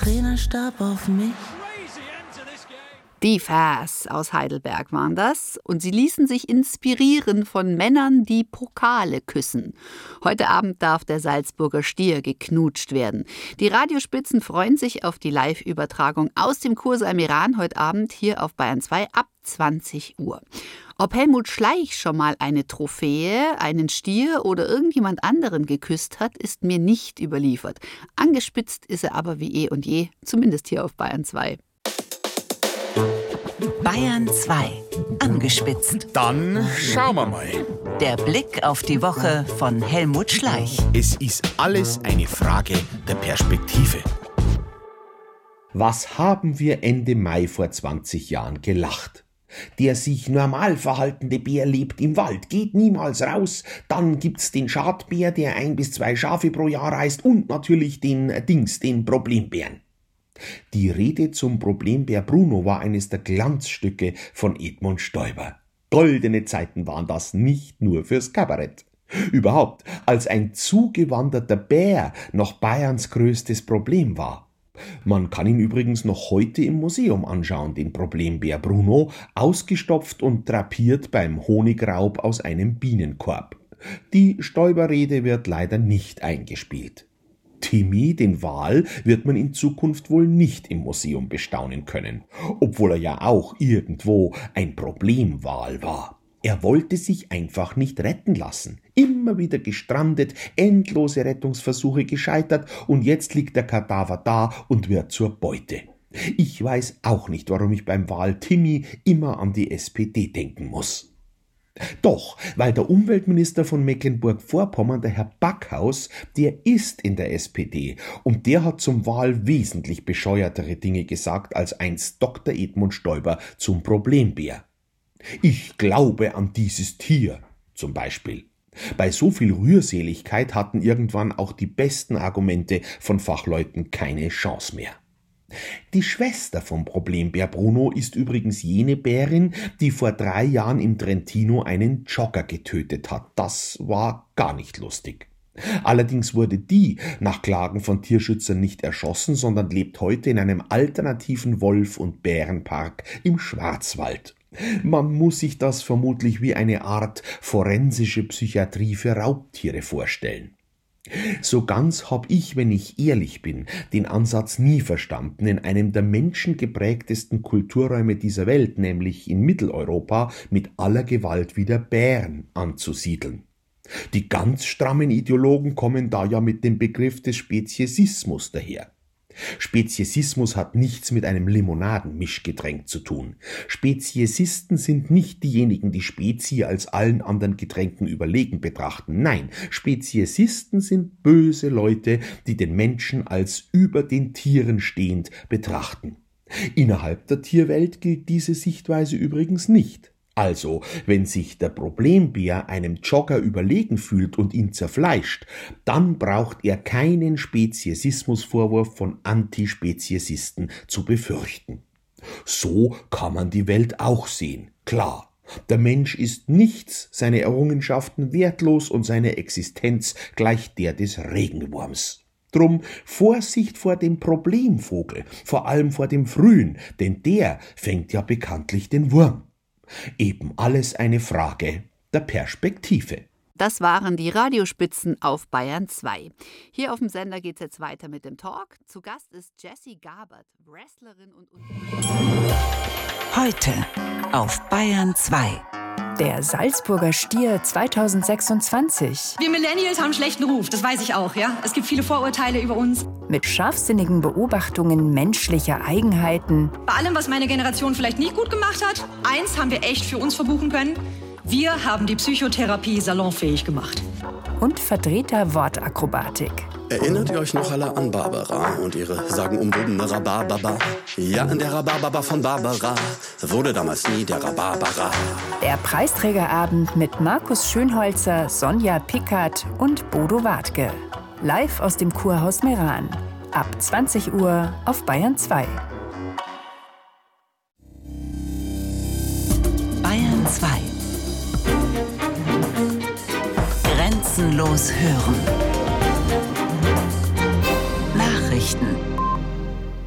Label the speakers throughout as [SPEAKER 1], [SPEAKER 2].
[SPEAKER 1] Trainerstab auf mich.
[SPEAKER 2] Die Fas aus Heidelberg waren das und sie ließen sich inspirieren von Männern, die Pokale küssen. Heute Abend darf der Salzburger Stier geknutscht werden. Die Radiospitzen freuen sich auf die Live-Übertragung aus dem Kursaal Meran heute Abend hier auf Bayern 2 ab 20 Uhr. Ob Helmut Schleich schon mal eine Trophäe, einen Stier oder irgendjemand anderen geküsst hat, ist mir nicht überliefert. Angespitzt ist er aber wie eh und je, zumindest hier auf Bayern 2.
[SPEAKER 3] Bayern 2. Angespitzt.
[SPEAKER 4] Dann schauen wir mal.
[SPEAKER 3] Der Blick auf die Woche von Helmut Schleich.
[SPEAKER 4] Es ist alles eine Frage der Perspektive.
[SPEAKER 5] Was haben wir Ende Mai vor 20 Jahren gelacht? Der sich normal verhaltende Bär lebt im Wald, geht niemals raus. Dann gibt's den Schadbär, der 1 bis 2 Schafe pro Jahr reißt und natürlich den Problembären. Die Rede zum Problembär Bruno war eines der Glanzstücke von Edmund Stoiber. Goldene Zeiten waren das, nicht nur fürs Kabarett. Überhaupt, als ein zugewanderter Bär noch Bayerns größtes Problem war. Man kann ihn übrigens noch heute im Museum anschauen, den Problembär Bruno, ausgestopft und drapiert beim Honigraub aus einem Bienenkorb. Die Stoiber-Rede wird leider nicht eingespielt. Timmy, den Wal, wird man in Zukunft wohl nicht im Museum bestaunen können, obwohl er ja auch irgendwo ein Problemwal war. Er wollte sich einfach nicht retten lassen. Immer wieder gestrandet, endlose Rettungsversuche gescheitert und jetzt liegt der Kadaver da und wird zur Beute. Ich weiß auch nicht, warum ich beim Wal Timmy immer an die SPD denken muss. Doch, weil der Umweltminister von Mecklenburg-Vorpommern, der Herr Backhaus, der ist in der SPD und der hat zum Wal wesentlich bescheuertere Dinge gesagt als einst Dr. Edmund Stoiber zum Problembär. Ich glaube an dieses Tier, zum Beispiel. Bei so viel Rührseligkeit hatten irgendwann auch die besten Argumente von Fachleuten keine Chance mehr. Die Schwester vom Problembär Bruno ist übrigens jene Bärin, die vor 3 Jahren im Trentino einen Jogger getötet hat. Das war gar nicht lustig. Allerdings wurde die nach Klagen von Tierschützern nicht erschossen, sondern lebt heute in einem alternativen Wolf- und Bärenpark im Schwarzwald. Man muss sich das vermutlich wie eine Art forensische Psychiatrie für Raubtiere vorstellen. So ganz hab ich, wenn ich ehrlich bin, den Ansatz nie verstanden, in einem der menschengeprägtesten Kulturräume dieser Welt, nämlich in Mitteleuropa, mit aller Gewalt wieder Bären anzusiedeln. Die ganz strammen Ideologen kommen da ja mit dem Begriff des Speziesismus daher. Speziesismus hat nichts mit einem Limonadenmischgetränk zu tun. Speziesisten sind nicht diejenigen, die Spezie als allen anderen Getränken überlegen betrachten. Nein, Speziesisten sind böse Leute, die den Menschen als über den Tieren stehend betrachten. Innerhalb der Tierwelt gilt diese Sichtweise übrigens nicht. Also, wenn sich der Problembär einem Jogger überlegen fühlt und ihn zerfleischt, dann braucht er keinen Speziesismusvorwurf von Antispeziesisten zu befürchten. So kann man die Welt auch sehen. Klar, der Mensch ist nichts, seine Errungenschaften wertlos und seine Existenz gleich der des Regenwurms. Drum Vorsicht vor dem Problemvogel, vor allem vor dem Frühen, denn der fängt ja bekanntlich den Wurm. Eben alles eine Frage der Perspektive.
[SPEAKER 2] Das waren die Radiospitzen auf Bayern 2. Hier auf dem Sender geht's jetzt weiter mit dem Talk. Zu Gast ist Jessie Gabert, Wrestlerin und
[SPEAKER 3] Heute auf Bayern 2.
[SPEAKER 6] Der Salzburger Stier 2026.
[SPEAKER 7] Wir Millennials haben einen schlechten Ruf, das weiß ich auch, ja? Es gibt viele Vorurteile über uns.
[SPEAKER 6] Mit scharfsinnigen Beobachtungen menschlicher Eigenheiten.
[SPEAKER 7] Bei allem, was meine Generation vielleicht nicht gut gemacht hat, eins haben wir echt für uns verbuchen können. Wir haben die Psychotherapie salonfähig gemacht.
[SPEAKER 6] Und verdrehter Wortakrobatik.
[SPEAKER 8] Erinnert ihr euch noch alle an Barbara und ihre sagenumwobene Rhabarbaba? Ja, in der Rhabarbaba von Barbara wurde damals nie der Rhabarbara.
[SPEAKER 6] Der Preisträgerabend mit Markus Schönholzer, Sonja Pickard und Bodo Wartke. Live aus dem Kurhaus Meran. Ab 20 Uhr auf Bayern 2.
[SPEAKER 3] Bayern 2. Grenzenlos hören. Nachrichten.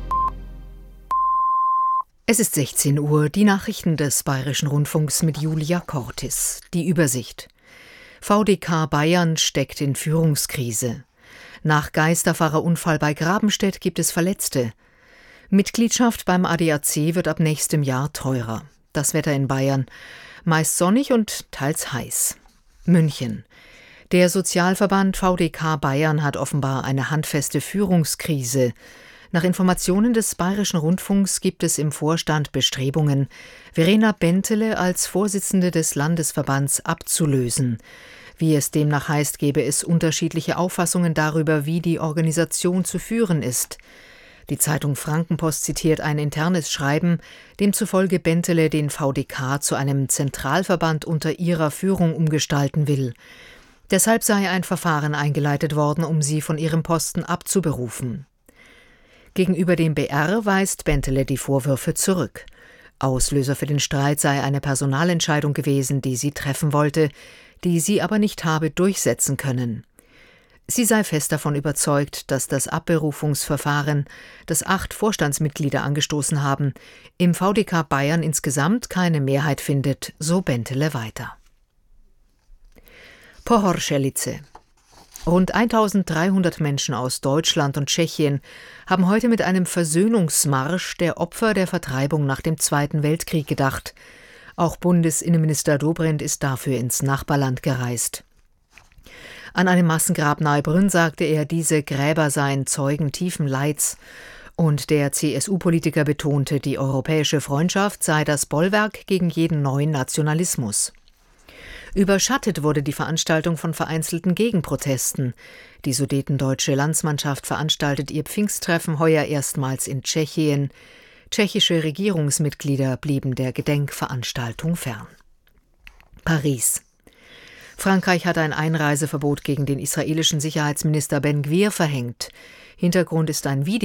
[SPEAKER 1] Es ist 16 Uhr, die Nachrichten des Bayerischen Rundfunks mit Julia Cortis. Die Übersicht. VDK Bayern steckt in Führungskrise. Nach Geisterfahrerunfall bei Grabenstedt gibt es Verletzte. Mitgliedschaft beim ADAC wird ab nächstem Jahr teurer. Das Wetter in Bayern. Meist sonnig und teils heiß. München. Der Sozialverband VDK Bayern hat offenbar eine handfeste Führungskrise. Nach Informationen des Bayerischen Rundfunks gibt es im Vorstand Bestrebungen, Verena Bentele als Vorsitzende des Landesverbands abzulösen. Wie es demnach heißt, gebe es unterschiedliche Auffassungen darüber, wie die Organisation zu führen ist. Die Zeitung Frankenpost zitiert ein internes Schreiben, demzufolge Bentele den VDK zu einem Zentralverband unter ihrer Führung umgestalten will. Deshalb sei ein Verfahren eingeleitet worden, um sie von ihrem Posten abzuberufen. Gegenüber dem BR weist Bentele die Vorwürfe zurück. Auslöser für den Streit sei eine Personalentscheidung gewesen, die sie treffen wollte, die sie aber nicht habe durchsetzen können. Sie sei fest davon überzeugt, dass das Abberufungsverfahren, das 8 Vorstandsmitglieder angestoßen haben, im VDK Bayern insgesamt keine Mehrheit findet, so Bentele weiter. Pohoršelice. Rund 1300 Menschen aus Deutschland und Tschechien haben heute mit einem Versöhnungsmarsch der Opfer der Vertreibung nach dem Zweiten Weltkrieg gedacht. Auch Bundesinnenminister Dobrindt ist dafür ins Nachbarland gereist. An einem Massengrab nahe Brünn sagte er, diese Gräber seien Zeugen tiefen Leids. Und der CSU-Politiker betonte, die europäische Freundschaft sei das Bollwerk gegen jeden neuen Nationalismus. Überschattet wurde die Veranstaltung von vereinzelten Gegenprotesten. Die sudetendeutsche Landsmannschaft veranstaltet ihr Pfingsttreffen heuer erstmals in Tschechien. Tschechische Regierungsmitglieder blieben der Gedenkveranstaltung fern. Paris. Frankreich hat ein Einreiseverbot gegen den israelischen Sicherheitsminister Ben Gvir verhängt. Hintergrund ist ein Video